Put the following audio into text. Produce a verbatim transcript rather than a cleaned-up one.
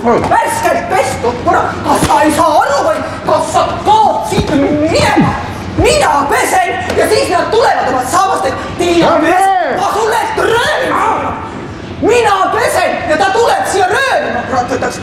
värskelt pestud, kurat, kas sa ei saa aru või kas sa kaod siit minema? Mina pesen ja siis nad tulevad oma saamastelt, Tiina pesen, ma sulle röövin. Mina pesen ja ta tuleb siia röövima, kurat, võtaks